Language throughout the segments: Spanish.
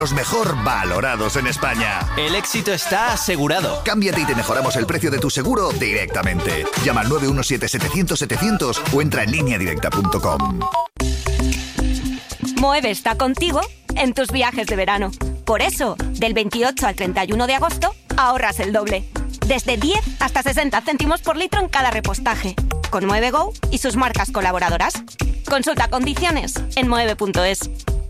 Los mejor valorados en España. El éxito está asegurado. Cámbiate y te mejoramos el precio de tu seguro directamente. Llama al 917-700-700 o entra en lineadirecta.com. Moeve está contigo en tus viajes de verano. Por eso, del 28 al 31 de agosto, ahorras el doble. Desde 10 hasta 60 céntimos por litro en cada repostaje. Con Moeve Go y sus marcas colaboradoras. Consulta condiciones en moeve.es.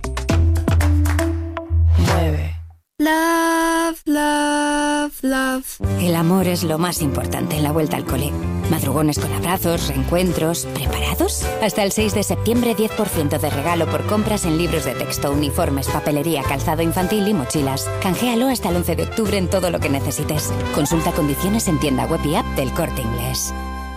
Love, love, love. El amor es lo más importante en la vuelta al cole. Madrugones con abrazos, reencuentros. ¿Preparados? Hasta el 6 de septiembre, 10% de regalo por compras en libros de texto, uniformes, papelería, calzado infantil y mochilas. Canjéalo hasta el 11 de octubre en todo lo que necesites. Consulta condiciones en tienda web y app del Corte Inglés.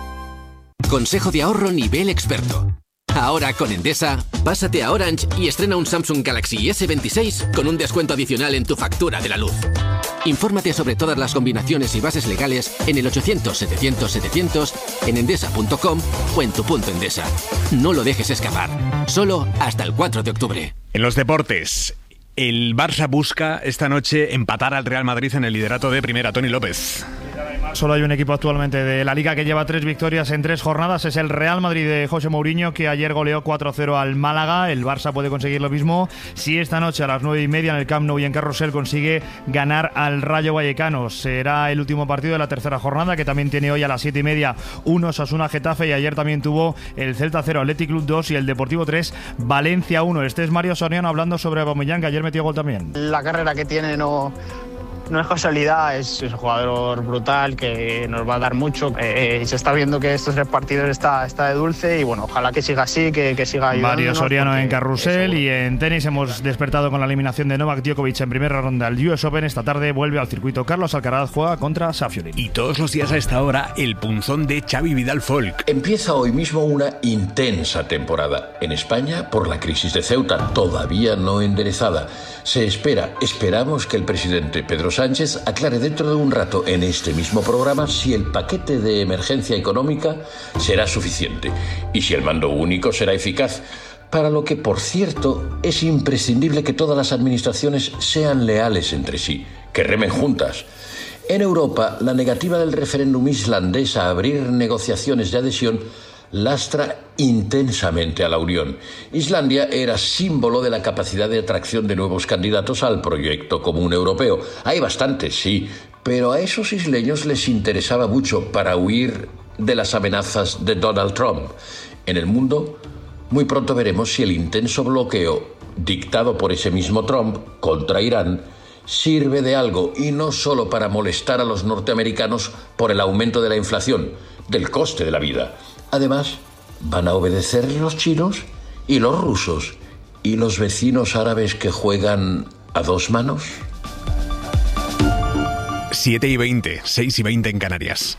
Consejo de ahorro nivel experto. Ahora con Endesa, pásate a Orange y estrena un Samsung Galaxy S26 con un descuento adicional en tu factura de la luz. Infórmate sobre todas las combinaciones y bases legales en el 800-700-700, en endesa.com o en tu punto Endesa. No lo dejes escapar. Solo hasta el 4 de octubre. En los deportes, el Barça busca esta noche empatar al Real Madrid en el liderato de Primera. Tony López. Solo hay un equipo actualmente de la Liga que lleva 3 victorias en 3 jornadas. Es el Real Madrid de José Mourinho, que ayer goleó 4-0 al Málaga. El Barça puede conseguir lo mismo si esta noche a las 9:30 en el Camp Nou y en Carrusel consigue ganar al Rayo Vallecano. Será el último partido de la tercera jornada, que también tiene hoy a las 7:30 un Osasuna Getafe, y ayer también tuvo el Celta 0 Athletic Club 2 y el Deportivo 3 Valencia 1. Este es Mario Soriano hablando sobre Aubameyang, que ayer metió gol también. La carrera que tiene no es casualidad, es un jugador brutal que nos va a dar mucho. Se está viendo que estos 3 partidos está de dulce y bueno, ojalá que siga así, que siga ayudándonos. Mario Soriano en Carrusel. Y en tenis hemos despertado con la eliminación de Novak Djokovic en primera ronda al US Open. Esta tarde vuelve al circuito Carlos Alcaraz, juega contra Safiullin. Y todos los días a esta hora, el punzón de Xavi Vidal Folk. Empieza hoy mismo una intensa temporada. En España, por la crisis de Ceuta, todavía no enderezada. Esperamos que el presidente Pedro Sánchez aclare dentro de un rato en este mismo programa si el paquete de emergencia económica será suficiente y si el mando único será eficaz, para lo que, por cierto, es imprescindible que todas las administraciones sean leales entre sí, que remen juntas. En Europa, la negativa del referéndum islandés a abrir negociaciones de adhesión lastra intensamente a la Unión. Islandia era símbolo de la capacidad de atracción de nuevos candidatos al proyecto común europeo. Hay bastantes, sí, pero a esos isleños les interesaba mucho para huir de las amenazas de Donald Trump. En el mundo, muy pronto veremos si el intenso bloqueo dictado por ese mismo Trump contra Irán sirve de algo, y no solo para molestar a los norteamericanos por el aumento de la inflación, del coste de la vida. Además, van a obedecer los chinos y los rusos y los vecinos árabes que juegan a 2 manos. 7:20, 6:20 en Canarias.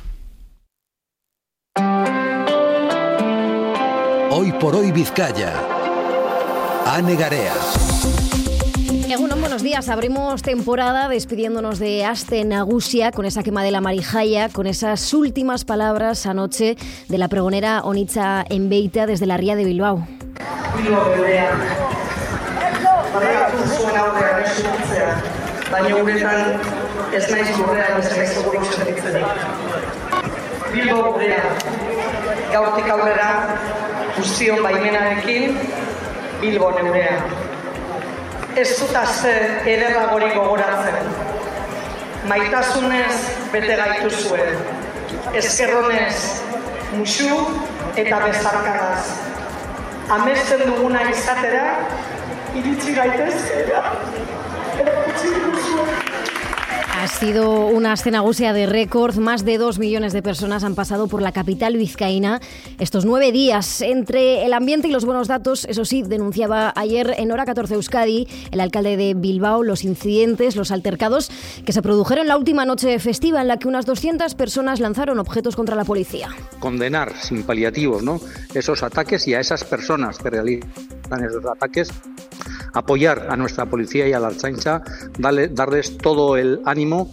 Hoy por hoy Vizcaya. Ane Garea. Egunon, buenos días. Abrimos temporada despidiéndonos de Aste Nagusia con esa quema de la Marijaya, con esas últimas palabras anoche de la pregonera Onitza Enbeita desde la Ría de Bilbao. Bilbo beurea. Barreratu zuen aurrean esuritzea, baina uretan ez naiz lurrean ez naiz seguru sentitzen. Bilbo beurea. Gaurtik aurrera, guztion baimenarekin, Bilbo neurea. Ez zutaz ederragori gogoratzen. Maitasunez bete gaituzue. Ezkerronez musu eta bezarkadaz. Amesten duguna izatera, iritsi gaitezkera. Erakutsi duzue. Ha sido una Aste Nagusia de récord. Más de 2 millones de personas han pasado por la capital vizcaína estos 9 días. Entre el ambiente y los buenos datos, eso sí, denunciaba ayer en Hora 14 Euskadi el alcalde de Bilbao los incidentes, los altercados que se produjeron la última noche festiva, en la que unas 200 personas lanzaron objetos contra la policía. Condenar sin paliativos, ¿no?, esos ataques, y a esas personas que realizan esos ataques, apoyar a nuestra policía y a la Ertzaintza, darles todo el ánimo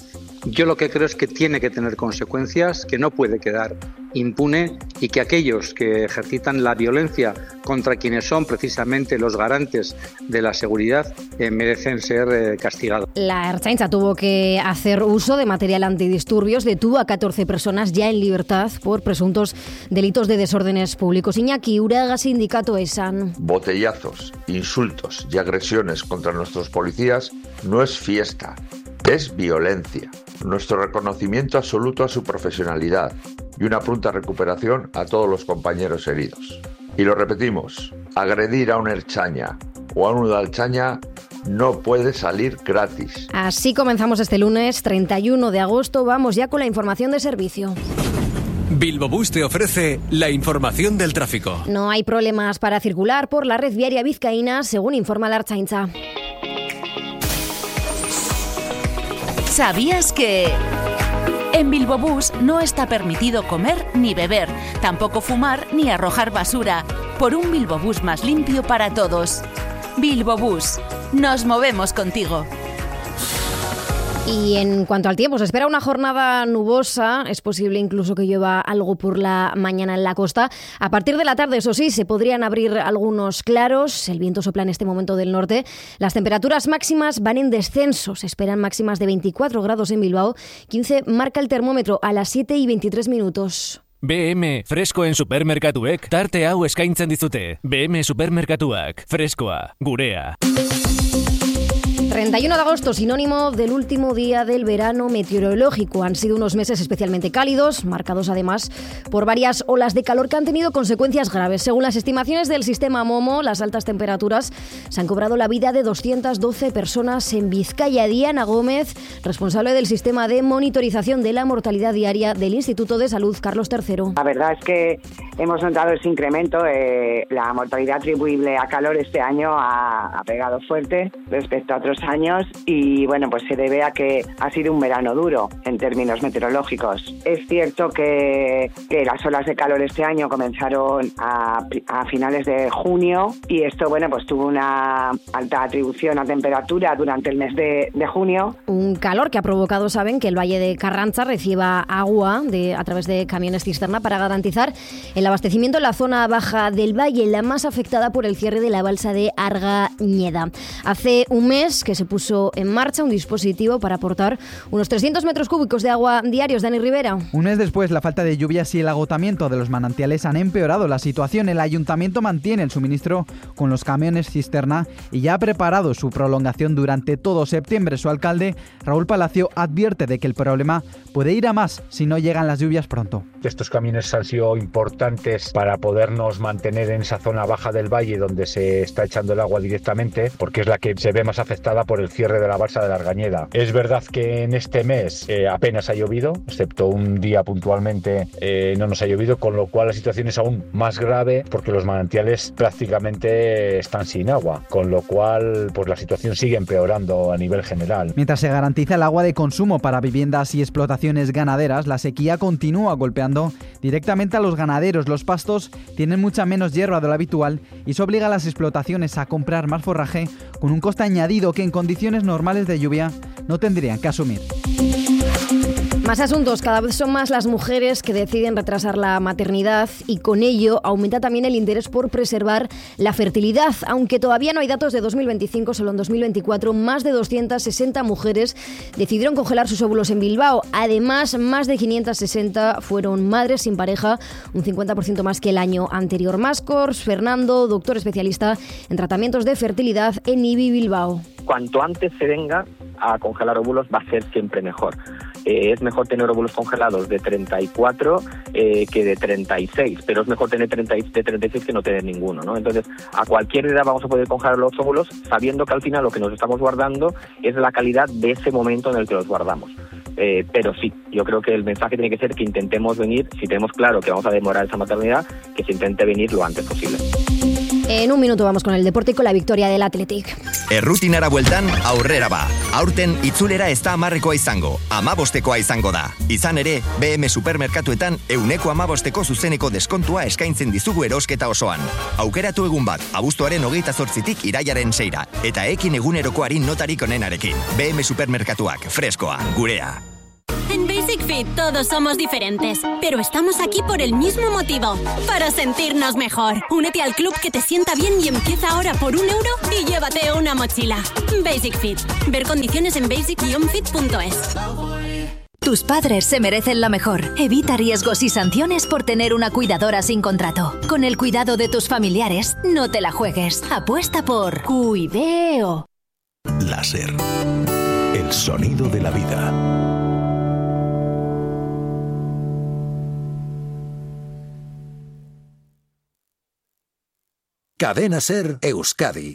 Yo lo que creo es que tiene que tener consecuencias, que no puede quedar impune y que aquellos que ejercitan la violencia contra quienes son precisamente los garantes de la seguridad merecen ser castigados. La Ertzaintza tuvo que hacer uso de material antidisturbios, detuvo a 14 personas ya en libertad por presuntos delitos de desórdenes públicos. Iñaki Uraga, sindicato ESAN. Botellazos, insultos y agresiones contra nuestros policías no es fiesta, es violencia. Nuestro reconocimiento absoluto a su profesionalidad y una pronta recuperación a todos los compañeros heridos. Y lo repetimos, agredir a un ertzaina o a un udaltzaina no puede salir gratis. Así comenzamos este lunes 31 de agosto. Vamos ya con la información de servicio. Bilbobús te ofrece la información del tráfico. No hay problemas para circular por la red viaria vizcaína, según informa la Ertzaintza. ¿Sabías que...? En Bilbobús no está permitido comer ni beber, tampoco fumar ni arrojar basura. Por un Bilbobús más limpio para todos. Bilbobús, nos movemos contigo. Y en cuanto al tiempo, se espera una jornada nubosa, es posible incluso que llueva algo por la mañana en la costa. A partir de la tarde, eso sí, se podrían abrir algunos claros, el viento sopla en este momento del norte. Las temperaturas máximas van en descenso, se esperan máximas de 24 grados en Bilbao, 15 marca el termómetro a las 7:23 minutos. BM freskoen supermerkatuek tarte hau eskaintzen dizute. BM supermerkatuak, freskoa, gurea. 31 de agosto, sinónimo del último día del verano meteorológico. Han sido unos meses especialmente cálidos, marcados además por varias olas de calor que han tenido consecuencias graves. Según las estimaciones del sistema Momo, las altas temperaturas se han cobrado la vida de 212 personas en Vizcaya. Diana Gómez, responsable del sistema de monitorización de la mortalidad diaria del Instituto de Salud Carlos III. La verdad es que hemos notado ese incremento. La mortalidad atribuible a calor este año ha pegado fuerte respecto a otros años y bueno, pues se debe a que ha sido un verano duro en términos meteorológicos. Es cierto que las olas de calor este año comenzaron a finales de junio y esto, bueno, pues tuvo una alta atribución a temperatura durante el mes de junio. Un calor que ha provocado, saben, que el Valle de Carranza reciba agua a través de camiones cisterna para garantizar el abastecimiento en la zona baja del valle, la más afectada por el cierre de la balsa de Argañeda. Hace un mes que se puso en marcha un dispositivo para aportar unos 300 metros cúbicos de agua diarios. Dani Rivera. Un mes después, la falta de lluvias y el agotamiento de los manantiales han empeorado la situación. El ayuntamiento mantiene el suministro con los camiones cisterna y ya ha preparado su prolongación durante todo septiembre. Su alcalde, Raúl Palacio, advierte de que el problema puede ir a más si no llegan las lluvias pronto. Estos camiones han sido importantes para podernos mantener en esa zona baja del valle donde se está echando el agua directamente, porque es la que se ve más afectada por el cierre de la balsa de la Argañeda. Es verdad que en este mes apenas ha llovido, excepto un día puntualmente no nos ha llovido, con lo cual la situación es aún más grave porque los manantiales prácticamente están sin agua, con lo cual pues la situación sigue empeorando a nivel general. Mientras se garantiza el agua de consumo para viviendas y explotaciones ganaderas, la sequía continúa golpeando directamente a los ganaderos. Los pastos tienen mucha menos hierba de lo habitual y eso obliga a las explotaciones a comprar más forraje con un coste añadido que en condiciones normales de lluvia no tendrían que asumir. Más asuntos. Cada vez son más las mujeres que deciden retrasar la maternidad y con ello aumenta también el interés por preservar la fertilidad. Aunque todavía no hay datos de 2025, solo en 2024 más de 260 mujeres decidieron congelar sus óvulos en Bilbao. Además, más de 560 fueron madres sin pareja, un 50% más que el año anterior. Mascors Fernando, doctor especialista en tratamientos de fertilidad en IBI Bilbao. Cuanto antes se venga a congelar óvulos va a ser siempre mejor. Es mejor tener óvulos congelados de 34 que de 36, pero es mejor tener de 36 que no tener ninguno, ¿no? Entonces, a cualquier edad vamos a poder congelar los óvulos sabiendo que al final lo que nos estamos guardando es la calidad de ese momento en el que los guardamos. Pero sí, yo creo que el mensaje tiene que ser que intentemos venir, si tenemos claro que vamos a demorar esa maternidad, que se intente venir lo antes posible. En un minuto vamos con el deporte y con la victoria del Athletic. Errutinara bueltan aurrera ba. Aurten itzulera ez da 10koa izango, 15koa izango da. Izan ere, BM supermerkatuetan 115ko zuzeneko deskontua eskaintzen dizugu erosketa osoan. Aukeratu egun bat, abuztuaren 28tik iraiaren 6ra, eta ekin egunerokoari notarik onenarekin. BM supermerkatuak, freskoa, gurea. Fit todos somos diferentes, pero estamos aquí por el mismo motivo, para sentirnos mejor. Únete al club que te sienta bien y empieza ahora por €1 y llévate una mochila. Basic Fit. Ver condiciones en basic-fit.es. Tus padres se merecen lo mejor. Evita riesgos y sanciones por tener una cuidadora sin contrato. Con el cuidado de tus familiares, no te la juegues. Apuesta por Cuideo. Láser. El sonido de la vida. Cadena Ser Euskadi.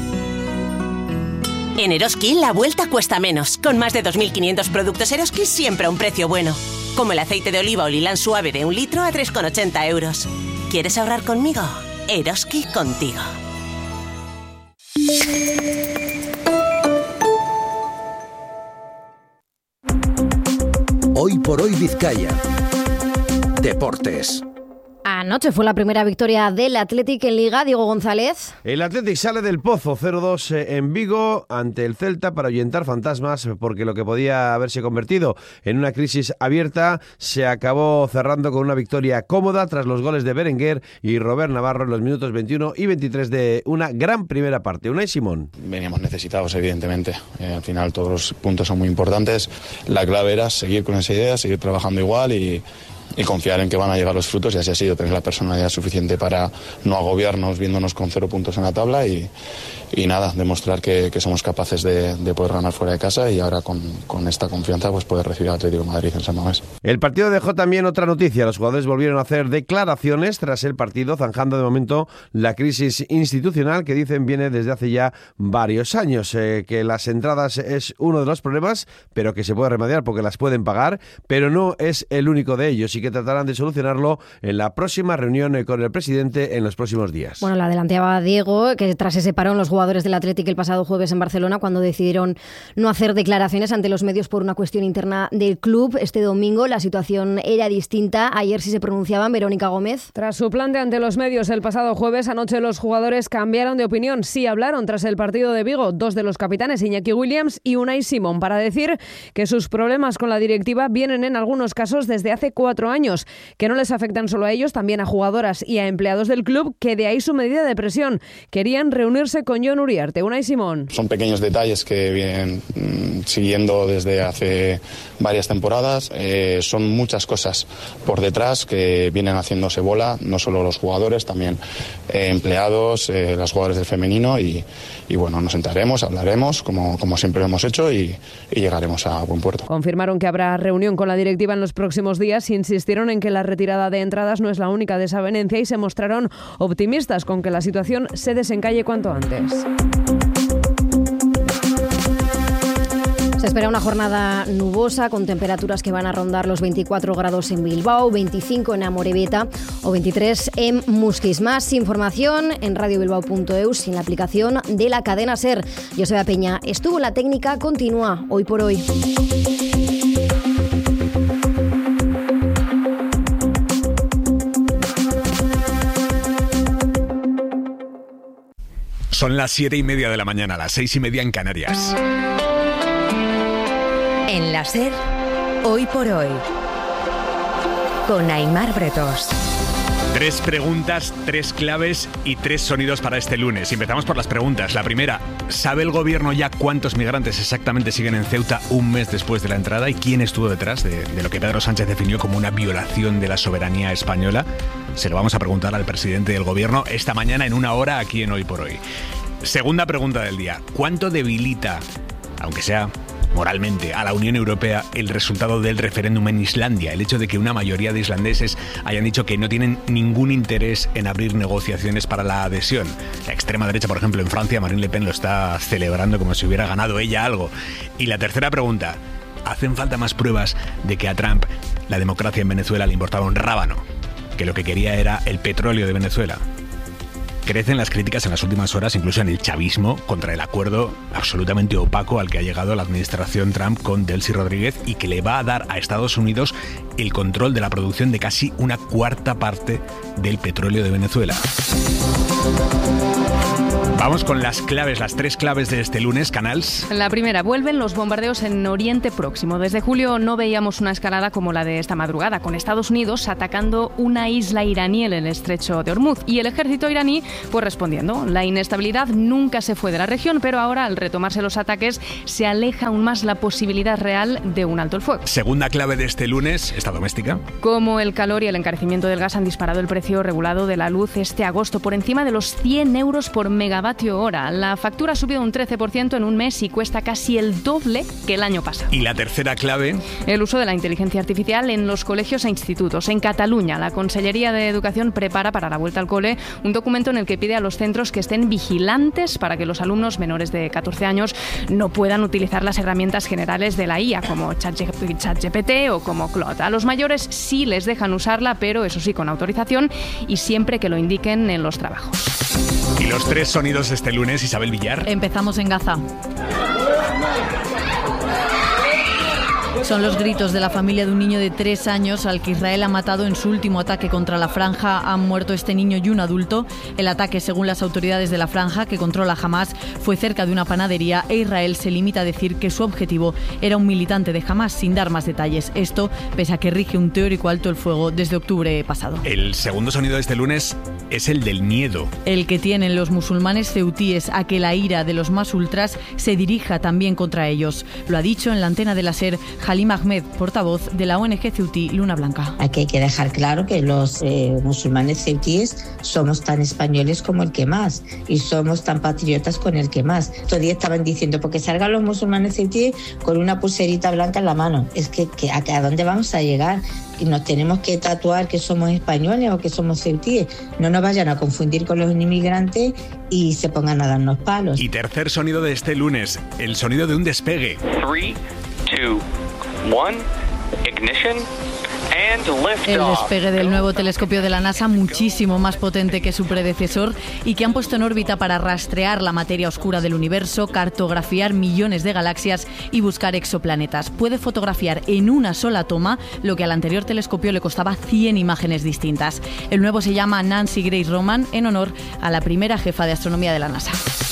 En Eroski la vuelta cuesta menos. Con más de 2.500 productos Eroski siempre a un precio bueno. Como el aceite de oliva o lilán suave de 1 litro a 3,80 €. ¿Quieres ahorrar conmigo? Eroski contigo. Hoy por hoy Vizcaya. Deportes. Anoche fue la primera victoria del Athletic en Liga, Diego González. El Athletic sale del pozo 0-2 en Vigo ante el Celta para ahuyentar fantasmas, porque lo que podía haberse convertido en una crisis abierta se acabó cerrando con una victoria cómoda tras los goles de Berenguer y Robert Navarro en los minutos 21 y 23 de una gran primera parte. Unai Simón. Veníamos necesitados, evidentemente. Al final todos los puntos son muy importantes. La clave era seguir con esa idea, seguir trabajando igual y confiar en que van a llegar los frutos, y así ha sido. Tener la personalidad suficiente para no agobiarnos viéndonos con 0 puntos en la tabla y nada, demostrar que somos capaces de poder ganar fuera de casa, y ahora con esta confianza pues poder recibir al Atlético de Madrid en San Mamés. El partido dejó también otra noticia. Los jugadores volvieron a hacer declaraciones tras el partido, zanjando de momento la crisis institucional que dicen viene desde hace ya varios años, que las entradas es uno de los problemas, pero que se puede remediar porque las pueden pagar, pero no es el único de ellos, y que tratarán de solucionarlo en la próxima reunión con el presidente en los próximos días. Bueno, la adelanteaba Diego, que tras ese parón los jugadores del Athletic el pasado jueves en Barcelona, cuando decidieron no hacer declaraciones ante los medios por una cuestión interna del club. Este domingo la situación era distinta. Ayer sí se pronunciaban. Verónica Gómez. Tras su plante ante los medios el pasado jueves, anoche los jugadores cambiaron de opinión. Sí hablaron tras el partido de Vigo 2 de los capitanes, Iñaki Williams y Unai Simón, para decir que sus problemas con la directiva vienen en algunos casos desde hace 4 años, que no les afectan solo a ellos, también a jugadoras y a empleados del club, que de ahí su medida de presión. Querían reunirse con Jon Uriarte. Unai Simón. Son pequeños detalles que vienen siguiendo desde hace varias temporadas. Son muchas cosas por detrás que vienen haciéndose bola, no solo los jugadores, también empleados, los jugadores del femenino, y bueno, nos sentaremos, hablaremos como siempre lo hemos hecho y llegaremos a buen puerto. Confirmaron que habrá reunión con la directiva en los próximos días. Insistieron en que la retirada de entradas no es la única desavenencia y se mostraron optimistas con que la situación se desencalle cuanto antes. Se espera una jornada nubosa con temperaturas que van a rondar los 24 grados en Bilbao, 25 en Amorebieta o 23 en Musquis. Más información en radiobilbao.eus y en la aplicación de la cadena SER. Joseba Peña estuvo en la técnica, continúa Hoy por Hoy. Son las 7:30 de la mañana, las 6:30 en Canarias. En la SER, Hoy por Hoy, con Aimar Bretos. 3 preguntas, 3 claves y 3 sonidos para este lunes. Empezamos por las preguntas. La primera, ¿sabe el gobierno ya cuántos migrantes exactamente siguen en Ceuta un mes después de la entrada y quién estuvo detrás de lo que Pedro Sánchez definió como una violación de la soberanía española? Se lo vamos a preguntar al presidente del gobierno esta mañana en 1 hora aquí en Hoy por Hoy. Segunda pregunta del día, ¿cuánto debilita, aunque sea moralmente, a la Unión Europea el resultado del referéndum en Islandia? El hecho de que una mayoría de islandeses hayan dicho que no tienen ningún interés en abrir negociaciones para la adhesión. La extrema derecha, por ejemplo, en Francia, Marine Le Pen lo está celebrando como si hubiera ganado ella algo. Y la tercera pregunta, ¿hacen falta más pruebas de que a Trump la democracia en Venezuela le importaba un rábano? Que lo que quería era el petróleo de Venezuela. Crecen las críticas en las últimas horas, incluso en el chavismo, contra el acuerdo absolutamente opaco al que ha llegado la administración Trump con Delcy Rodríguez y que le va a dar a Estados Unidos el control de la producción de casi 1/4 parte del petróleo de Venezuela. Vamos con las claves, las 3 claves de este lunes, Canals. La primera, vuelven los bombardeos en Oriente Próximo. Desde julio no veíamos una escalada como la de esta madrugada, con Estados Unidos atacando una isla iraní en el estrecho de Hormuz y el ejército iraní pues respondiendo. La inestabilidad nunca se fue de la región, pero ahora al retomarse los ataques se aleja aún más la posibilidad real de un alto el fuego. Segunda clave de este lunes, esta doméstica. Como el calor y el encarecimiento del gas han disparado el precio regulado de la luz este agosto por encima de los 100 euros por megavatio hora. La factura ha subido un 13% en un mes y cuesta casi el doble que el año pasado. Y la tercera clave. El uso de la inteligencia artificial en los colegios e institutos. En Cataluña, la Consellería de Educación prepara para la vuelta al cole un documento en el que pide a los centros que estén vigilantes para que los alumnos menores de 14 años no puedan utilizar las herramientas generales de la IA, como ChatGPT o como Claude. A los mayores sí les dejan usarla, pero eso sí, con autorización y siempre que lo indiquen en los trabajos. Y los 3 sonidos de este lunes, Isabel Villar. Empezamos en Gaza. Son los gritos de la familia de un niño de 3 años al que Israel ha matado en su último ataque contra la franja. Han muerto este niño y un adulto. El ataque, según las autoridades de la franja que controla Hamás, fue cerca de una panadería e Israel se limita a decir que su objetivo era un militante de Hamás, sin dar más detalles. Esto pese a que rige un teórico alto el fuego desde octubre pasado. El segundo sonido de este lunes es el del miedo. El que tienen los musulmanes ceutíes a que la ira de los más ultras se dirija también contra ellos. Lo ha dicho en la antena de la SER Halim Ahmed, portavoz de la ONG ceutí Luna Blanca. Aquí hay que dejar claro que los musulmanes ceutíes somos tan españoles como el que más y somos tan patriotas con el que más. Todavía estaban diciendo, porque salgan los musulmanes ceutíes con una pulserita blanca en la mano. Es que ¿a dónde vamos a llegar? Y nos tenemos que tatuar que somos españoles o que somos ceutíes. No nos vayan a confundir con los inmigrantes y se pongan a darnos palos. Y tercer sonido de este lunes, el sonido de un despegue. 3, 2, 1, ignition. El despegue del nuevo telescopio de la NASA, muchísimo más potente que su predecesor y que han puesto en órbita para rastrear la materia oscura del universo, cartografiar millones de galaxias y buscar exoplanetas. Puede fotografiar en una sola toma lo que al anterior telescopio le costaba 100 imágenes distintas. El nuevo se llama Nancy Grace Roman, en honor a la primera jefa de astronomía de la NASA.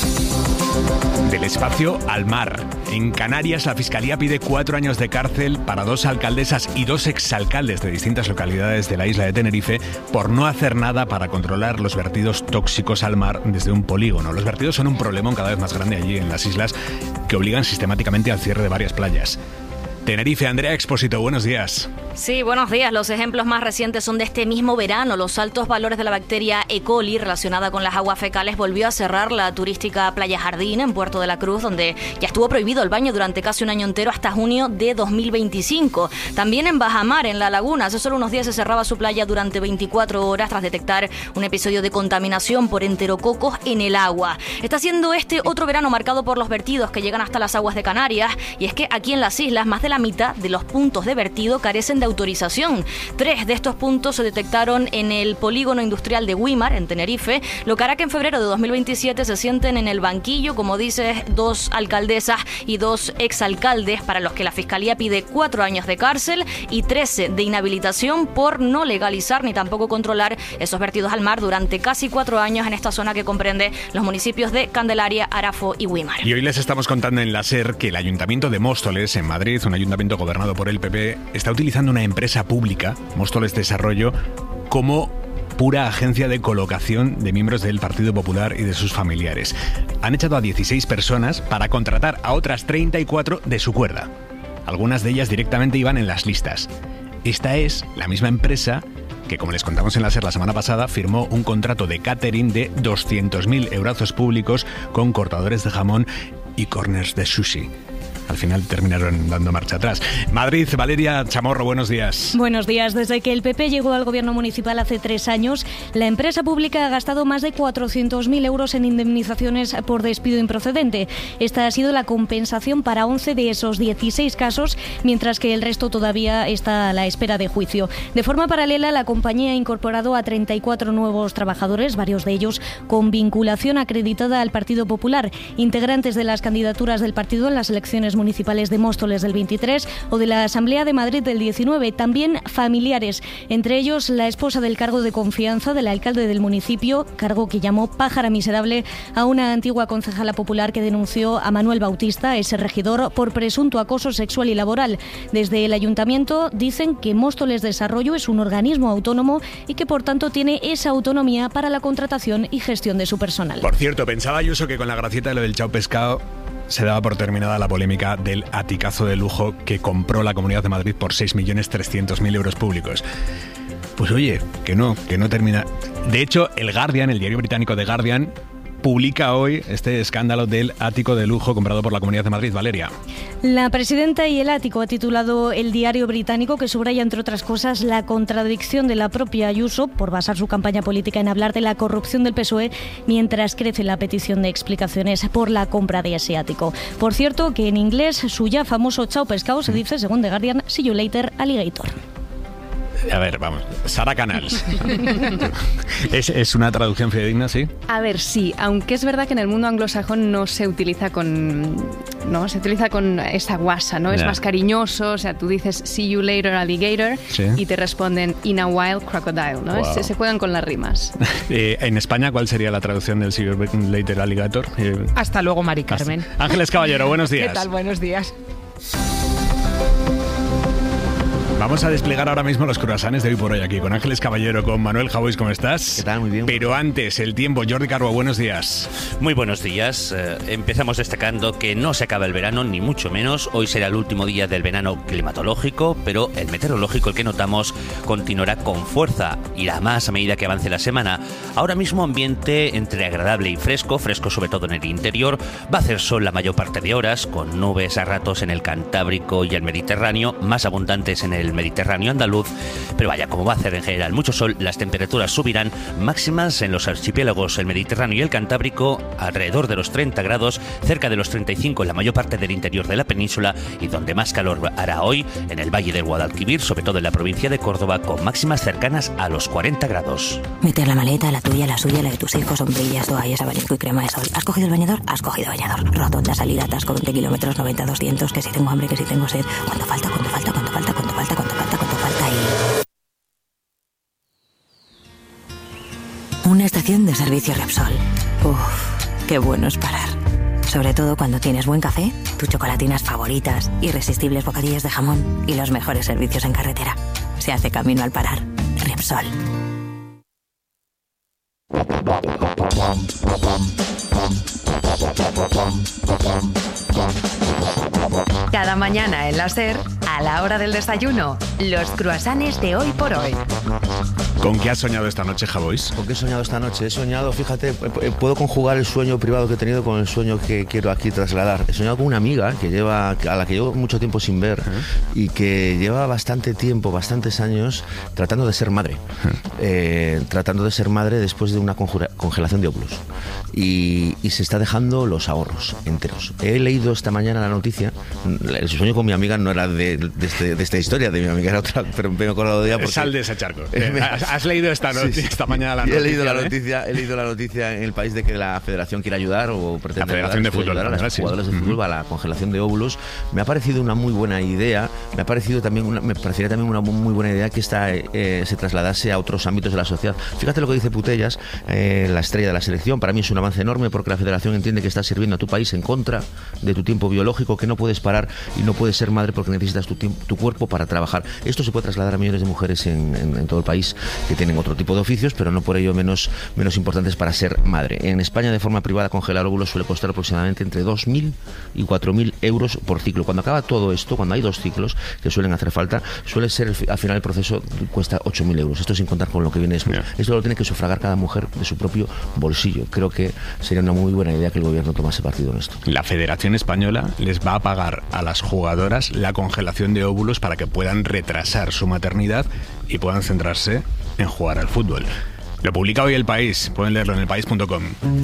Del espacio al mar. En Canarias, la Fiscalía pide 4 años de cárcel para 2 alcaldesas y 2 exalcaldes de distintas localidades de la isla de Tenerife por no hacer nada para controlar los vertidos tóxicos al mar desde un polígono. Los vertidos son un problemón cada vez más grande allí en las islas que obligan sistemáticamente al cierre de varias playas. Tenerife, Andrea Expósito, buenos días. Sí, buenos días. Los ejemplos más recientes son de este mismo verano. Los altos valores de la bacteria E. coli relacionada con las aguas fecales volvió a cerrar la turística Playa Jardín en Puerto de la Cruz, donde ya estuvo prohibido el baño durante casi un año entero hasta junio de 2025. También en Bajamar, en La Laguna, hace solo unos días se cerraba su playa durante 24 horas tras detectar un episodio de contaminación por enterococos en el agua. Está siendo este otro verano marcado por los vertidos que llegan hasta las aguas de Canarias, y es que aquí en las islas más de la mitad de los puntos de vertido carecen de autorización. 3 de estos puntos se detectaron en el polígono industrial de Güímar, en Tenerife, lo que hará que en febrero de 2027 se sienten en el banquillo, como dices, 2 alcaldesas y 2 exalcaldes para los que la Fiscalía pide 4 años de cárcel y 13 de inhabilitación por no legalizar ni tampoco controlar esos vertidos al mar durante casi 4 años en esta zona que comprende los municipios de Candelaria, Arafo y Güímar. Y hoy les estamos contando en la SER que el Ayuntamiento de Móstoles, en Madrid, un ayuntamiento gobernado por el PP, está utilizando una empresa pública, Móstoles Desarrollo, como pura agencia de colocación de miembros del Partido Popular y de sus familiares. Han echado a 16 personas para contratar a otras 34 de su cuerda. Algunas de ellas directamente iban en las listas. Esta es la misma empresa que, como les contamos en la SER la semana pasada, firmó un contrato de catering de 200.000 eurazos públicos con cortadores de jamón y corners de sushi. Al final terminaron dando marcha atrás. Madrid, Valeria Chamorro, buenos días. Buenos días. Desde que el PP llegó al gobierno municipal hace 3 años, la empresa pública ha gastado más de 400.000 euros en indemnizaciones por despido improcedente. Esta ha sido la compensación para 11 de esos 16 casos, mientras que el resto todavía está a la espera de juicio. De forma paralela, la compañía ha incorporado a 34 nuevos trabajadores, varios de ellos con vinculación acreditada al Partido Popular, integrantes de las candidaturas del partido en las elecciones elecciones municipales de Móstoles del 23 o de la Asamblea de Madrid del 19. También familiares, entre ellos la esposa del cargo de confianza del alcalde del municipio, cargo que llamó pájara miserable a una antigua concejala popular que denunció a Manuel Bautista, ese regidor, por presunto acoso sexual y laboral. Desde el ayuntamiento dicen que Móstoles Desarrollo es un organismo autónomo y que por tanto tiene esa autonomía para la contratación y gestión de su personal. Por cierto, pensaba Ayuso que con la gracieta de lo del chao pescado se daba por terminada la polémica del aticazo de lujo que compró la Comunidad de Madrid por 6.300.000 euros públicos. Pues oye, que no termina. De hecho, el Guardian, el diario británico The Guardian, publica hoy este escándalo del ático de lujo comprado por la Comunidad de Madrid. Valeria. La presidenta y el ático ha titulado el diario británico, que subraya, entre otras cosas, la contradicción de la propia Ayuso por basar su campaña política en hablar de la corrupción del PSOE mientras crece la petición de explicaciones por la compra de ese ático. Por cierto, que en inglés su ya famoso chao pescado se dice, según The Guardian, see you later, alligator. A ver, vamos. Sara Canals. ¿Es una traducción fidedigna, sí? A ver, sí. Aunque es verdad que en el mundo anglosajón no se utiliza con esa guasa, ¿no? Yeah. Es más cariñoso. O sea, tú dices see you later, alligator, ¿sí? Y te responden in a while, crocodile, ¿no? Wow. Se juegan con las rimas. En España, ¿cuál sería la traducción del see you later, alligator? Hasta luego, Mari Carmen. Ángeles Caballero, buenos días. ¿Qué tal? Buenos días. Vamos a desplegar ahora mismo los croissants de hoy por hoy aquí con Ángeles Caballero, con Manuel Javois. ¿Cómo estás? ¿Qué tal? Muy bien. Pero antes, el tiempo. Jordi Carbo, buenos días. Muy buenos días. Empezamos destacando que no se acaba el verano, ni mucho menos. Hoy será el último día del verano climatológico, pero el meteorológico, el que notamos, continuará con fuerza. Irá más a medida que avance la semana. Ahora mismo ambiente entre agradable y fresco sobre todo en el interior. Va a hacer sol la mayor parte de horas, con nubes a ratos en el Cantábrico y el Mediterráneo, más abundantes en el Mediterráneo andaluz, pero vaya, como va a hacer en general mucho sol, las temperaturas subirán, máximas en los archipiélagos, el Mediterráneo y el Cantábrico, alrededor de los 30 grados, cerca de los 35 en la mayor parte del interior de la península, y donde más calor hará hoy, en el Valle del Guadalquivir, sobre todo en la provincia de Córdoba, con máximas cercanas a los 40 grados. Meter la maleta, la tuya, la suya, la de tus hijos, sombrillas, toallas, abanico y crema de sol. ¿Has cogido el bañador? Has cogido bañador. Rotonda, salida, atasco, 20 kilómetros, 90, 200, que si tengo hambre, que si tengo sed. ¿Cuánto falta? Una estación de servicio Repsol. Uf, qué bueno es parar. Sobre todo cuando tienes buen café, tus chocolatinas favoritas, irresistibles bocadillos de jamón y los mejores servicios en carretera. Se hace camino al parar. Repsol. Cada mañana en la SER, a la hora del desayuno, los croissants de hoy por hoy. ¿Con qué has soñado esta noche, Javois? ¿Con qué he soñado esta noche? He soñado, fíjate, puedo conjugar el sueño privado que he tenido con el sueño que quiero aquí trasladar. He soñado con una amiga a la que llevo mucho tiempo sin ver y que lleva bastantes años tratando de ser madre. Tratando de ser madre después de una congelación de óvulos. Y se está dejando los ahorros enteros. He leído esta mañana la noticia. El sueño con mi amiga no era de esta historia, de mi amiga era otra, pero me he acordado de ella porque... Sal de ese charco. ¿Has leído esta mañana la noticia? He leído la noticia en El País de que la Federación quiere ayudar o pretende ayudar a los jugadores de fútbol a la congelación de óvulos. Me ha parecido una muy buena idea. Me parecería también una muy buena idea que esta se trasladase a otros ámbitos de la sociedad. Fíjate lo que dice Putellas, la estrella de la selección. Para mí es un avance enorme porque la Federación entiende que estás sirviendo a tu país en contra de tu tiempo biológico, que no puedes parar y no puedes ser madre porque necesitas tu cuerpo para trabajar. Esto se puede trasladar a millones de mujeres en todo el país que tienen otro tipo de oficios, pero no por ello menos importantes para ser madre. En España, de forma privada, congelar óvulos suele costar aproximadamente entre 2.000 y 4.000 euros por ciclo. Cuando acaba todo esto, cuando hay 2 ciclos que suelen hacer falta, suele ser al final el proceso cuesta 8.000 euros. Esto sin contar con lo que viene después. Esto lo tiene que sufragar cada mujer de su propio bolsillo. Creo que sería una muy buena idea que el gobierno tomase partido en esto. La Federación Española les va a pagar a las jugadoras la congelación de óvulos para que puedan retrasar su maternidad y puedan centrarse en jugar al fútbol. Lo publica hoy El País, pueden leerlo en elpaís.com.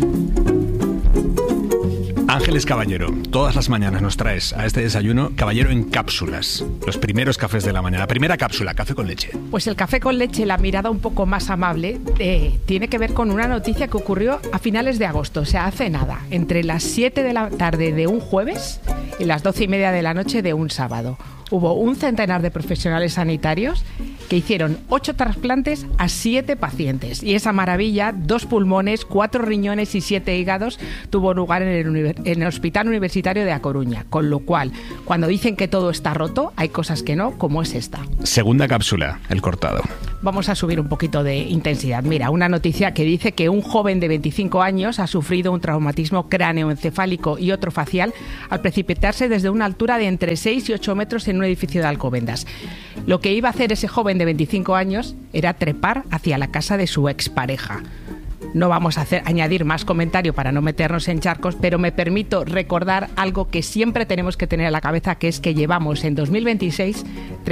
Ángeles Caballero, todas las mañanas nos traes a este desayuno Caballero en cápsulas, los primeros cafés de la mañana. Primera cápsula, café con leche. Pues el café con leche, la mirada un poco más amable, tiene que ver con una noticia que ocurrió a finales de agosto, o sea, hace nada, entre las 7 de la tarde de un jueves y las 12:30 de la noche de un sábado. Hubo un centenar de profesionales sanitarios que hicieron 8 trasplantes a 7 pacientes. Y esa maravilla, 2 pulmones, 4 riñones y 7 hígados, tuvo lugar en el Hospital Universitario de A Coruña. Con lo cual, cuando dicen que todo está roto, hay cosas que no, como es esta. Segunda cápsula, el cortado. Vamos a subir un poquito de intensidad. Mira, una noticia que dice que un joven de 25 años ha sufrido un traumatismo cráneoencefálico y otro facial al precipitarse desde una altura de entre 6 y 8 metros en un edificio de Alcobendas. Lo que iba a hacer ese joven de 25 años era trepar hacia la casa de su expareja. No vamos a añadir más comentario para no meternos en charcos, pero me permito recordar algo que siempre tenemos que tener en la cabeza, que es que llevamos en 2026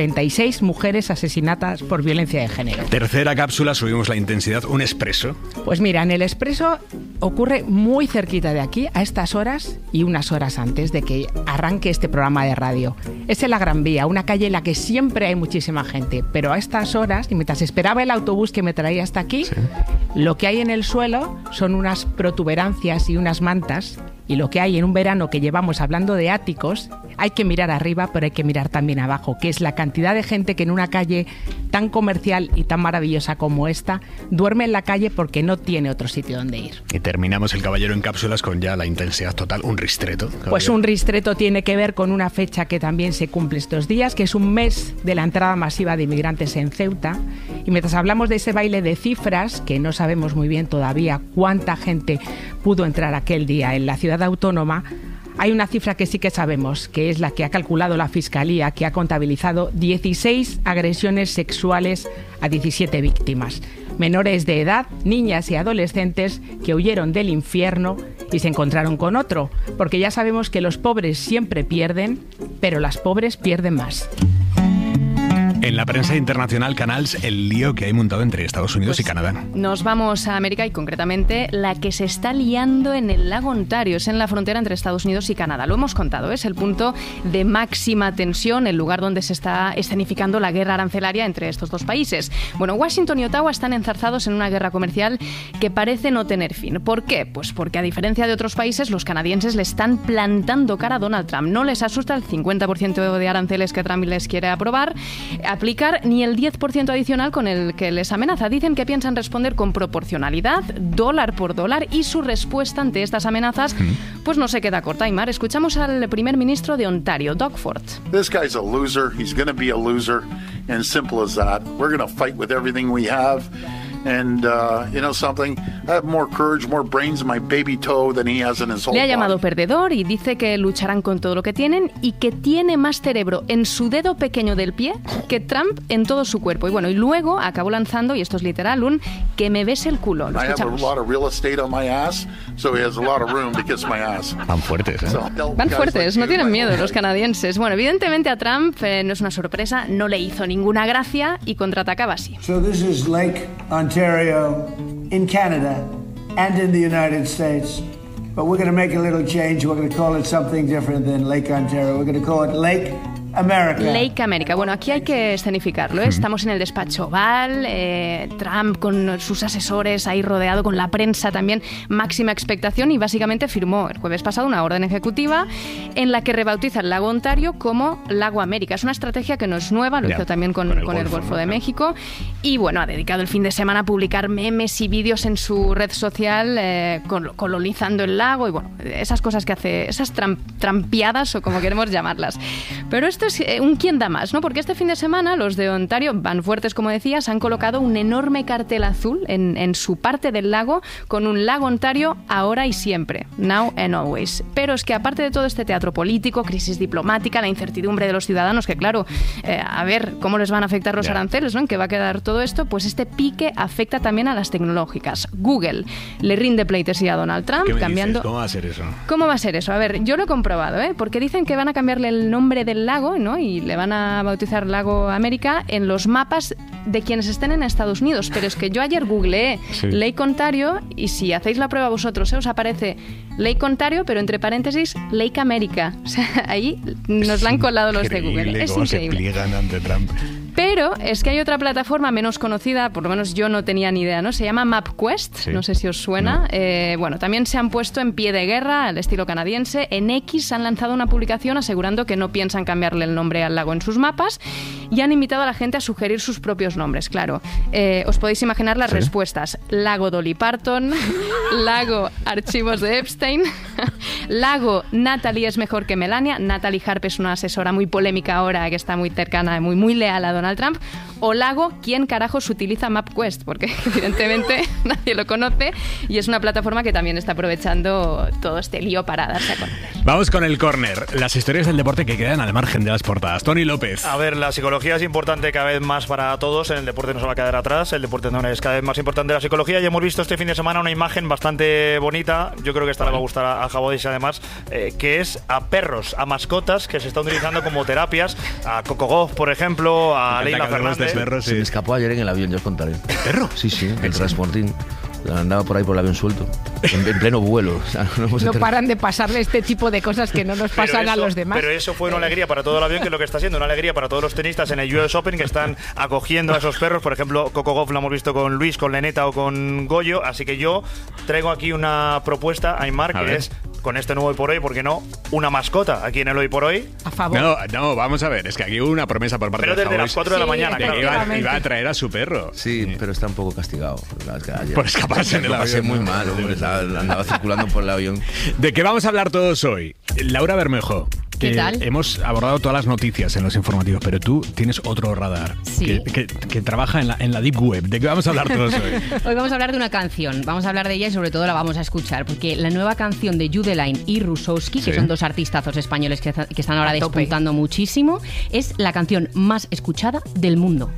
36 mujeres asesinadas por violencia de género. Tercera cápsula, subimos la intensidad, un expreso. Pues mira, en el expreso ocurre muy cerquita de aquí, a estas horas y unas horas antes de que arranque este programa de radio. Es en la Gran Vía, una calle en la que siempre hay muchísima gente, pero a estas horas, y mientras esperaba el autobús que me traía hasta aquí, sí, lo que hay en el suelo son unas protuberancias y unas mantas, y lo que hay en un verano que llevamos hablando de áticos, hay que mirar arriba, pero hay que mirar también abajo, que es la cantidad de gente que en una calle tan comercial y tan maravillosa como esta duerme en la calle porque no tiene otro sitio donde ir. Y terminamos el Caballero en cápsulas con ya la intensidad total, un ristreto. Caballero. Pues un ristreto tiene que ver con una fecha que también se cumple estos días, que es un mes de la entrada masiva de inmigrantes en Ceuta. Y mientras hablamos de ese baile de cifras, que no sabemos muy bien todavía cuánta gente pudo entrar aquel día en la ciudad autónoma, hay una cifra que sí que sabemos, que es la que ha calculado la Fiscalía, que ha contabilizado 16 agresiones sexuales a 17 víctimas. Menores de edad, niñas y adolescentes que huyeron del infierno y se encontraron con otro, porque ya sabemos que los pobres siempre pierden, pero las pobres pierden más. En la prensa internacional, Canals, el lío que hay montado entre Estados Unidos y Canadá. Nos vamos a América y concretamente la que se está liando en el lago Ontario, es en la frontera entre Estados Unidos y Canadá. Lo hemos contado, es el punto de máxima tensión, el lugar donde se está escenificando la guerra arancelaria entre estos dos países. Bueno, Washington y Ottawa están enzarzados en una guerra comercial que parece no tener fin. ¿Por qué? Pues porque a diferencia de otros países, los canadienses le están plantando cara a Donald Trump. No les asusta el 50% de aranceles que Trump les quiere aplicar, ni el 10% adicional con el que les amenaza. Dicen que piensan responder con proporcionalidad, dólar por dólar, y su respuesta ante estas amenazas pues no se queda corta. Aymar, escuchamos al primer ministro de Ontario, Doug Ford. This guy's a loser. He's going to be a loser, and simple as that. We're going to fight with everything we have. And, you know something, I have more courage, more brains in my baby toe than he has in his whole Le ha llamado body. perdedor y dice que lucharán con todo lo que tienen y que tiene más cerebro en su dedo pequeño del pie que Trump en todo su cuerpo. Y bueno, y luego acabó lanzando, y esto es literal, un "que me bese el culo". Lo escuchamos. I have a lot of real estate on my ass, so he has a lot of room to kiss my ass. Van fuertes, ¿eh? Van fuertes, no tienen miedo los canadienses. Bueno, evidentemente a Trump no es una sorpresa, no le hizo ninguna gracia y contraatacaba así. So this is Lake Ontario in Canada and in the United States. But we're going to make a little change. We're going to call it something different than Lake Ontario. We're going to call it Lake America. Lake America. Bueno, aquí hay que escenificarlo, ¿eh? Estamos en el despacho Oval, Trump con sus asesores ahí rodeado, con la prensa también, máxima expectación, y básicamente firmó el jueves pasado una orden ejecutiva en la que rebautiza el lago Ontario como Lago América. Es una estrategia que no es nueva, lo hizo también con el Golfo de México, y bueno, ha dedicado el fin de semana a publicar memes y vídeos en su red social colonizando el lago y bueno, esas cosas que hace, esas trampiadas o como queremos llamarlas. Pero esto es un quién da más, ¿no? Porque este fin de semana los de Ontario, van fuertes como decías, han colocado un enorme cartel azul en su parte del lago con un Lago Ontario ahora y siempre, now and always. Pero es que aparte de todo este teatro político, crisis diplomática, la incertidumbre de los ciudadanos, que claro, a ver cómo les van a afectar los aranceles, ¿no? ¿En qué va a quedar todo esto? Pues este pique afecta también a las tecnológicas. Google le rinde pleitesía a Donald Trump cambiando... ¿Cómo va a ser eso? ¿Cómo va a ser eso? A ver, yo lo he comprobado, porque dicen que van a cambiarle el nombre del lago, ¿no? Y le van a bautizar Lago América en los mapas de quienes estén en Estados Unidos. Pero es que yo ayer googleé Lake Ontario y si hacéis la prueba vosotros, os aparece Lake Ontario, pero entre paréntesis Lake America. O sea, ahí nos la han colado los de Google. Es cómo increíble. se pliegan ante Trump. Pero es que hay otra plataforma menos conocida, por lo menos yo no tenía ni idea, ¿no? Se llama MapQuest, sí. No sé si os suena. No. Bueno, también se han puesto en pie de guerra, al estilo canadiense. En X han lanzado una publicación asegurando que no piensan cambiarle el nombre al lago en sus mapas y han invitado a la gente a sugerir sus propios nombres, claro. Os podéis imaginar las respuestas. Lago Dolly Parton, lago Archivos de Epstein, lago Natalie es mejor que Melania. Natalie Harp es una asesora muy polémica ahora que está muy cercana, muy leal a Donald Trump. O lago, ¿quién carajos utiliza MapQuest? Porque evidentemente nadie lo conoce y es una plataforma que también está aprovechando todo este lío para darse a conocer. Vamos con el córner. Las historias del deporte que quedan al margen de las portadas. Tony López. A ver, la psicología es importante cada vez más para todos. En el deporte no se va a quedar atrás. El deporte no es cada vez más importante la psicología. Y hemos visto este fin de semana una imagen bastante bonita. Yo creo que esta le va a gustar a Jabodis además, que es a perros, a mascotas que se están utilizando como terapias. A Coco Gauff, por ejemplo, a Leila Fernández. Perro, sí. Se me escapó ayer en el avión, yo os contaré. ¿El perro? Sí, el transportín. Andaba por ahí por el avión suelto, en pleno vuelo. O sea, no paran de pasarle este tipo de cosas que no nos pasan a los demás. Pero eso fue una alegría para todo el avión, que es lo que está siendo una alegría para todos los tenistas en el US Open, que están acogiendo a esos perros. Por ejemplo, Coco Gauff lo hemos visto con Luis, con Leneta o con Goyo. Así que yo traigo aquí una propuesta, Aymar, que es, con este nuevo Hoy por Hoy, ¿por qué no? Una mascota aquí en el Hoy por Hoy. A favor. No, vamos a ver, es que aquí hubo una promesa por parte de desde las 4 de la mañana, claro. Iba a traer a su perro. Sí, pero está un poco castigado. Por escaparse en el avión. Muy mal, hombre, andaba circulando por el avión. ¿De qué vamos a hablar todos hoy? Laura Bermejo. ¿Qué tal? Hemos abordado todas las noticias en los informativos, pero tú tienes otro radar que trabaja en la Deep Web. ¿De qué vamos a hablar todos hoy? Hoy vamos a hablar de una canción. Vamos a hablar de ella y sobre todo la vamos a escuchar, porque la nueva canción de Jude Line y Rusowski, que son dos artistazos españoles que están ahora despuntando muchísimo, es la canción más escuchada del mundo.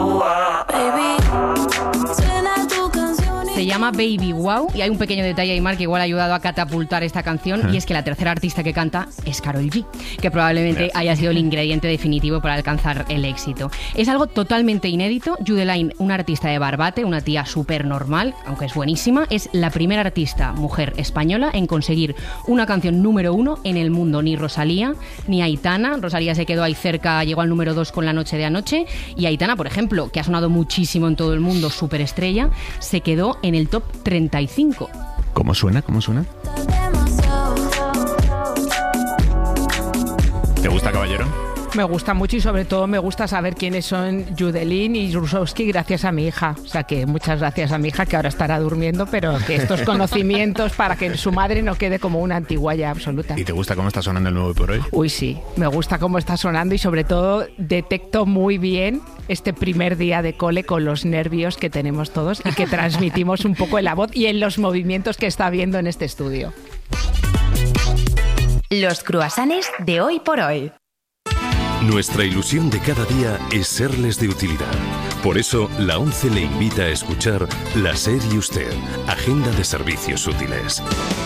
Se llama Baby Wow y hay un pequeño detalle, Aymar, que igual ha ayudado a catapultar esta canción, y es que la tercera artista que canta es Karol G, que probablemente haya sido el ingrediente definitivo para alcanzar el éxito. Es algo totalmente inédito. Jude Line, una artista de Barbate, una tía súper normal, aunque es buenísima, es la primera artista mujer española en conseguir una canción número 1 en el mundo. Ni Rosalía, ni Aitana. Rosalía se quedó ahí cerca, llegó al número 2 con La Noche de Anoche, y Aitana, por ejemplo, que ha sonado muchísimo en todo el mundo, súper estrella, se quedó en el top 35. ¿Cómo suena? ¿Te gusta, caballero? Me gusta mucho y sobre todo me gusta saber quiénes son Jude Line y Rusowski gracias a mi hija. O sea que muchas gracias a mi hija, que ahora estará durmiendo, pero que estos conocimientos para que su madre no quede como una antiguaya absoluta. ¿Y te gusta cómo está sonando el nuevo Hoy por Hoy? Uy, sí, me gusta cómo está sonando y sobre todo detecto muy bien este primer día de cole con los nervios que tenemos todos y que transmitimos un poco en la voz y en los movimientos que está habiendo en este estudio. Los cruasanes de Hoy por Hoy. Nuestra ilusión de cada día es serles de utilidad. Por eso, la ONCE le invita a escuchar La SER y Usted, Agenda de Servicios Útiles.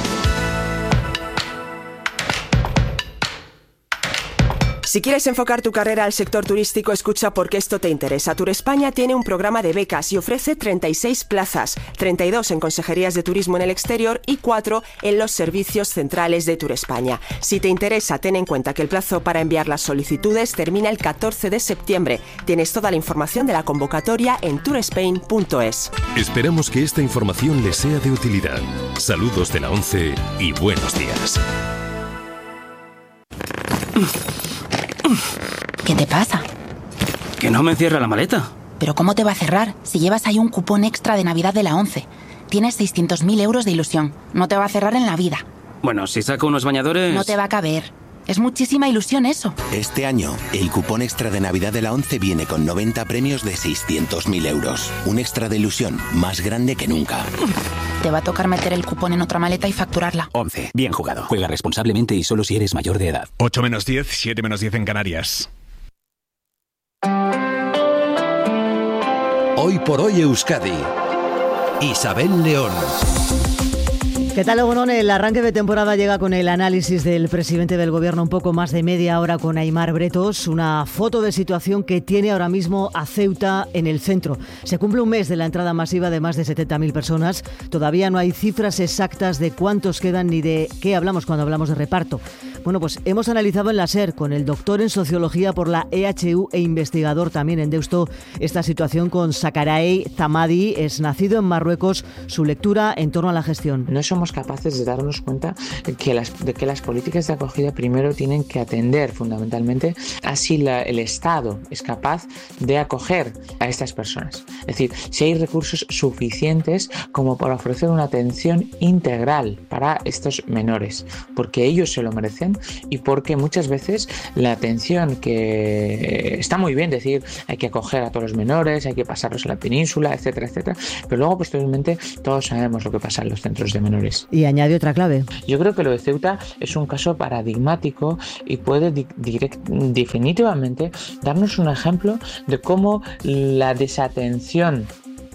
Si quieres enfocar tu carrera al sector turístico, escucha porque esto te interesa. Turespaña tiene un programa de becas y ofrece 36 plazas, 32 en consejerías de turismo en el exterior y 4 en los servicios centrales de Turespaña. Si te interesa, ten en cuenta que el plazo para enviar las solicitudes termina el 14 de septiembre. Tienes toda la información de la convocatoria en tourspain.es. Esperamos que esta información les sea de utilidad. Saludos de la ONCE y buenos días. ¿Qué te pasa? Que no me cierra la maleta. ¿Pero cómo te va a cerrar si llevas ahí un cupón extra de Navidad de la ONCE? Tienes 600.000 euros de ilusión. No te va a cerrar en la vida. Bueno, si saco unos bañadores... No te va a caber. Es muchísima ilusión eso. Este año, el cupón extra de Navidad de la ONCE viene con 90 premios de 600.000 euros. Un extra de ilusión más grande que nunca. Te va a tocar meter el cupón en otra maleta y facturarla. 11. Bien jugado. Juega responsablemente y solo si eres mayor de edad. 8 menos 10, 7 menos 10 en Canarias. Hoy por Hoy Euskadi. Isabel León. ¿Qué tal, Egunon? El arranque de temporada llega con el análisis del presidente del Gobierno, un poco más de media hora con Aimar Bretos. Una foto de situación que tiene ahora mismo a Ceuta en el centro. Se cumple un mes de la entrada masiva de más de 70.000 personas. Todavía no hay cifras exactas de cuántos quedan ni de qué hablamos cuando hablamos de reparto. Bueno, pues hemos analizado en la SER con el doctor en Sociología por la EHU e investigador también en Deusto esta situación con Zakaray Zamadi. Es nacido en Marruecos. Su lectura en torno a la gestión. No somos capaces de darnos cuenta de que las políticas de acogida primero tienen que atender fundamentalmente a si el Estado es capaz de acoger a estas personas. Es decir, si hay recursos suficientes como para ofrecer una atención integral para estos menores, porque ellos se lo merecen y porque muchas veces la atención, que está muy bien decir hay que acoger a todos los menores, hay que pasarlos a la península, etcétera, etcétera, pero luego posteriormente todos sabemos lo que pasa en los centros de menores. Y añade otra clave. Yo creo que lo de Ceuta es un caso paradigmático y puede definitivamente darnos un ejemplo de cómo la desatención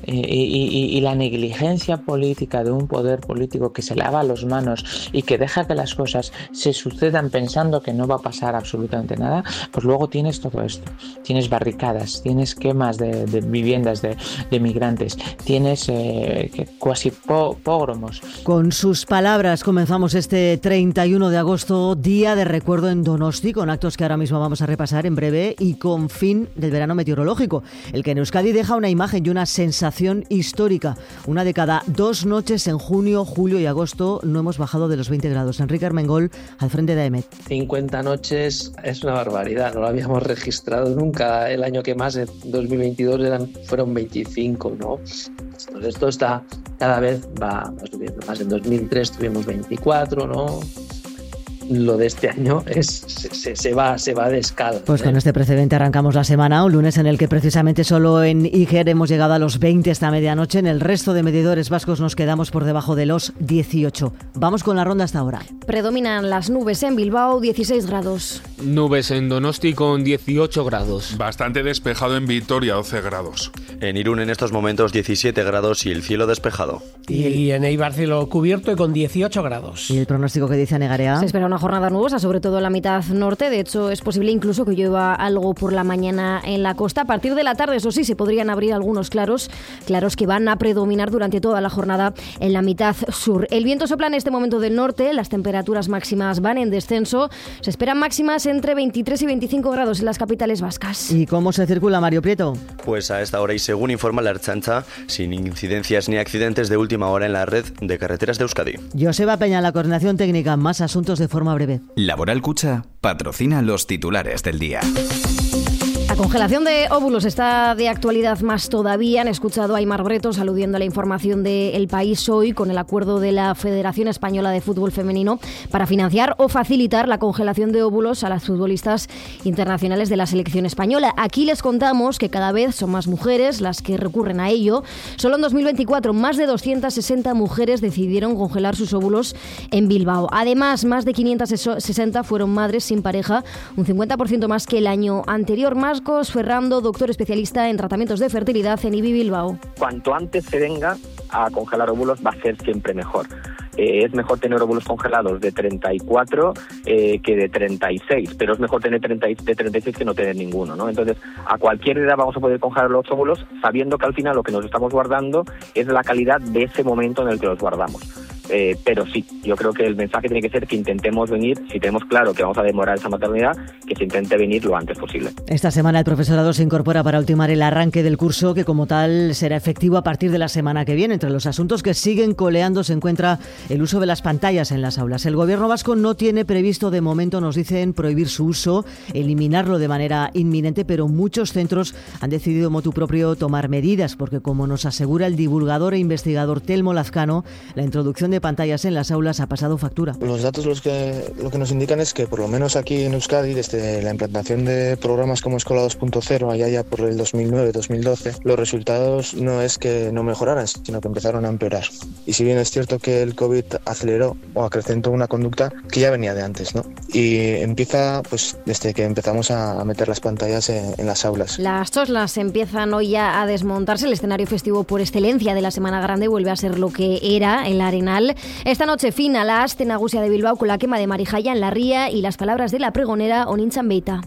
y la negligencia política de un poder político que se lava las manos y que deja que las cosas se sucedan pensando que no va a pasar absolutamente nada, pues luego tienes todo esto. Tienes barricadas, tienes quemas de viviendas de migrantes, tienes cuasi pogromos. Con sus palabras comenzamos este 31 de agosto, día de recuerdo en Donosti, con actos que ahora mismo vamos a repasar en breve y con fin del verano meteorológico, el que en Euskadi deja una imagen y una sensación histórica. Una de cada 2 noches en junio, julio y agosto no hemos bajado de los 20 grados. Enrique Armengol, al frente de AEMET. 50 noches es una barbaridad, no lo habíamos registrado nunca. El año que más, en 2022, fueron 25, ¿no? Entonces esto está cada vez va subiendo más. En 2003 tuvimos 24, ¿no? Lo de este año se va de escala. Pues con este precedente arrancamos la semana, un lunes en el que precisamente solo en Iger hemos llegado a los 20 esta medianoche. En el resto de medidores vascos nos quedamos por debajo de los 18. Vamos con la ronda hasta ahora. Predominan las nubes en Bilbao, 16 grados. Nubes en Donosti con 18 grados. Bastante despejado en Vitoria, 12 grados. En Irún en estos momentos 17 grados y el cielo despejado. Y en Eibar cielo cubierto y con 18 grados. ¿Y el pronóstico que dice Negarea? Se espera una jornada nubosa, sobre todo en la mitad norte. De hecho, es posible incluso que llueva algo por la mañana en la costa. A partir de la tarde, eso sí, se podrían abrir algunos claros que van a predominar durante toda la jornada en la mitad sur. El viento sopla en este momento del norte, las temperaturas máximas van en descenso. Se esperan máximas entre 23 y 25 grados en las capitales vascas. ¿Y cómo se circula, Mario Prieto? Pues a esta hora y según informa la Ertzaintza, sin incidencias ni accidentes de última hora en la red de carreteras de Euskadi. Joseba Peña, la coordinación técnica, más asuntos de forma breve. Laboral Cucha patrocina los titulares del día. La congelación de óvulos está de actualidad más todavía. Han escuchado a Aimar Bretos aludiendo a la información de El País hoy con el acuerdo de la Federación Española de Fútbol Femenino para financiar o facilitar la congelación de óvulos a las futbolistas internacionales de la selección española. Aquí les contamos que cada vez son más mujeres las que recurren a ello. Solo en 2024 más de 260 mujeres decidieron congelar sus óvulos en Bilbao. Además, más de 560 fueron madres sin pareja, un 50% más que el año anterior. Marcos Ferrando, doctor especialista en tratamientos de fertilidad en IBI Bilbao. Cuanto antes se venga a congelar óvulos va a ser siempre mejor. Es mejor tener óvulos congelados de 34 que de 36, pero es mejor tener de 36 que no tener ninguno, ¿no? Entonces, a cualquier edad vamos a poder congelar los óvulos sabiendo que al final lo que nos estamos guardando es la calidad de ese momento en el que los guardamos. Pero sí, yo creo que el mensaje tiene que ser que intentemos venir, si tenemos claro que vamos a demorar esa maternidad, que se intente venir lo antes posible. Esta semana el profesorado se incorpora para ultimar el arranque del curso, que como tal será efectivo a partir de la semana que viene. Entre los asuntos que siguen coleando se encuentra el uso de las pantallas en las aulas. El gobierno vasco no tiene previsto de momento, nos dicen, prohibir su uso, eliminarlo de manera inminente, pero muchos centros han decidido motu propio tomar medidas, porque como nos asegura el divulgador e investigador Telmo Lazcano, la introducción de pantallas en las aulas ha pasado factura. Los datos lo que nos indican es que por lo menos aquí en Euskadi, desde la implantación de programas como Escola 2.0 allá ya por el 2009-2012, los resultados no es que no mejoraran, sino que empezaron a empeorar. Y si bien es cierto que el COVID aceleró o acrecentó una conducta que ya venía de antes, ¿no? Y empieza pues desde que empezamos a meter las pantallas en las aulas. Las choslas empiezan hoy ya a desmontarse. El escenario festivo por excelencia de la Semana Grande vuelve a ser lo que era, el Arenal. final. Esta noche fin a la Aste Nagusia de Bilbao con la quema de Marijaia en la ría y las palabras de la pregonera Onintzan Beita.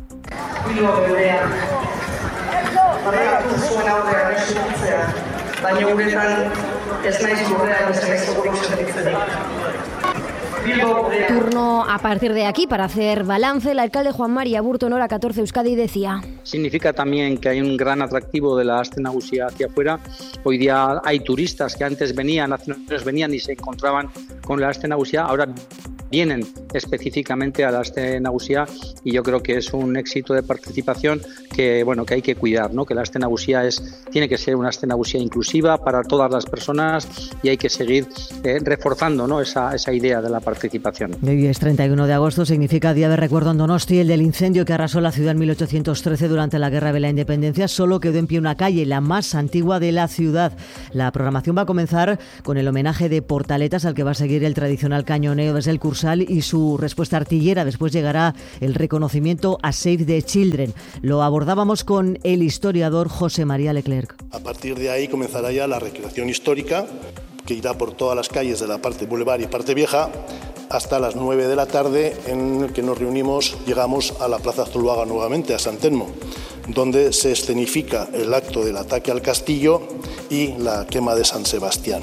Turno a partir de aquí para hacer balance. El alcalde Juan Mari Aburto en Hora 14 Euskadi decía: significa también que hay un gran atractivo de la Aste Nagusia hacia afuera. Hoy día hay turistas que antes venían, nacionales venían y se encontraban con la Aste Nagusia, ahora vienen específicamente a la Aste Nagusia, y yo creo que es un éxito de participación que hay que cuidar, ¿no? Que la Aste Nagusia tiene que ser una Aste Nagusia inclusiva para todas las personas y hay que seguir reforzando, ¿no? esa idea de la participación. Hoy es 31 de agosto, significa Día de Recuerdo en Donosti, el del incendio que arrasó la ciudad en 1813 durante la Guerra de la Independencia. Solo quedó en pie una calle, la más antigua de la ciudad. La programación va a comenzar con el homenaje de Portaletas, al que va a seguir el tradicional cañoneo desde el Cursal y su respuesta artillera. Después llegará el reconocimiento a Save the Children. Lo abordábamos con el historiador José María Leclerc. A partir de ahí comenzará ya la recreación histórica, que irá por todas las calles de la parte Boulevard y parte Vieja hasta las 9 de la tarde, en el que nos reunimos, llegamos a la Plaza Zuloaga nuevamente, a San Telmo, donde se escenifica el acto del ataque al castillo y la quema de San Sebastián.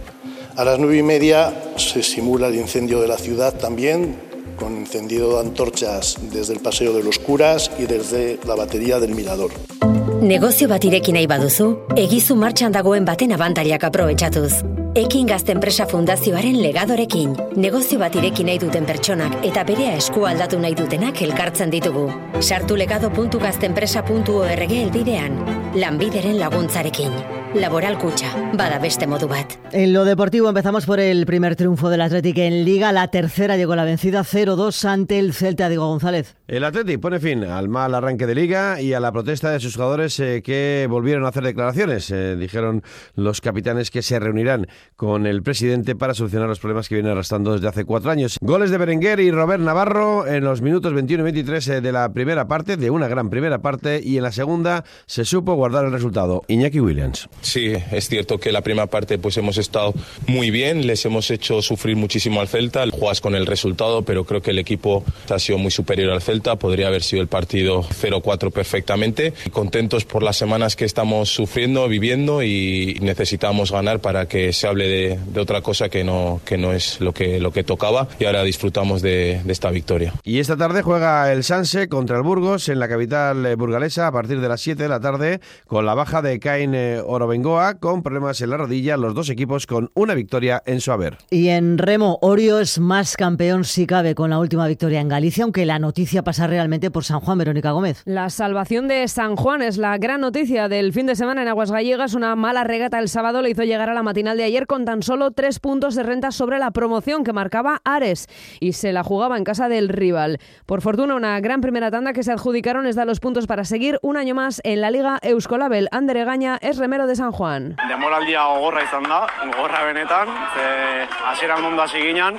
A las 9:30 se simula el incendio de la ciudad también, con encendido de antorchas desde el Paseo de los Curas y desde la batería del Mirador. Negozio bat ireki nahi baduzu, egizu martxan dagoen baten abantailak aprobetxatuz. Ekin Gazte Enpresa Fundazioaren legadorekin. Negozio bat ireki nahi duten pertsonak eta berea eskua aldatu nahi dutenak elkartzen ditugu. Sartu legado.gazteenpresa.org elbidean. Lanbideren laguntzarekin. Laboral Kutxa, bada beste modu bat. En lo deportivo empezamos por el primer triunfo del Athletic en Liga. La tercera llegó la vencida 0-2 ante el Celta. Diego González. El Athletic pone fin al mal arranque de Liga y a la protesta de sus jugadores que volvieron a hacer declaraciones. Dijeron los capitanes que se reunirán con el presidente para solucionar los problemas que vienen arrastrando desde hace 4 años. Goles de Berenguer y Robert Navarro en los minutos 21 y 23 de la primera parte, de una gran primera parte, y en la segunda se supo guardar el resultado. Iñaki Williams. Sí, es cierto que la primera parte pues hemos estado muy bien, les hemos hecho sufrir muchísimo al Celta, juegas con el resultado, pero creo que el equipo ha sido muy superior al Celta, podría haber sido el partido 0-4 perfectamente. Contentos por las semanas que estamos sufriendo, viviendo, y necesitamos ganar para que se hable de otra cosa que no es lo que tocaba, y ahora disfrutamos de esta victoria. Y esta tarde juega el Sanse contra el Burgos en la capital burgalesa a partir de las 7 de la tarde, con la baja de Cain Orobengoa, con problemas en la rodilla, los dos equipos con una victoria en su haber. Y en remo, Orio es más campeón si cabe con la última victoria en Galicia, aunque la noticia pasa realmente por San Juan. Verónica Gómez. La salvación de San Juan es la gran noticia del fin de semana en Aguas Gallegas. Una mala regata el sábado le hizo llegar a la matinal de ayer con tan solo 3 puntos de renta sobre la promoción que marcaba Ares, y se la jugaba en casa del rival. Por fortuna, una gran primera tanda que se adjudicaron les da los puntos para seguir un año más en la Liga Euskolabel. Ander Egaña es remero de San Juan. Demoraldia gogorra izan da, gogorra benetan, hasieran ondo hasi ginen,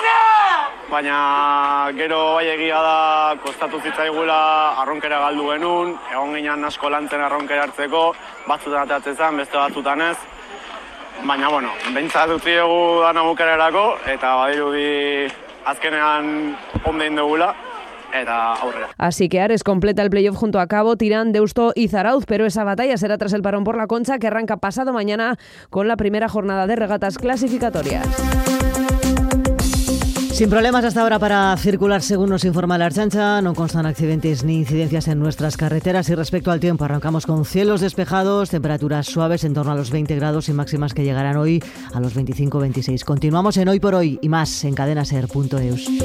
baina gero bai egia da kostatu zitzaigula arronkera galdu genuen, egon ginen asko lantzen arronkera hartzeko, batzutan atatzen zen, beste batzutan ez, baina behintzat utzi dugu dana bukererako, eta badirudi azkenean ondo egin dugula. Así que Ares completa el playoff junto a Cabo, Tirán, Deusto y Zarauz, pero esa batalla será tras el parón por la Concha, que arranca pasado mañana con la primera jornada de regatas clasificatorias. Sin problemas hasta ahora para circular, según nos informa la Ertzaintza. No constan accidentes ni incidencias en nuestras carreteras. Y respecto al tiempo, arrancamos con cielos despejados, temperaturas suaves en torno a los 20 grados y máximas que llegarán hoy a los 25-26. Continuamos en Hoy por Hoy y más en cadenaser.eus.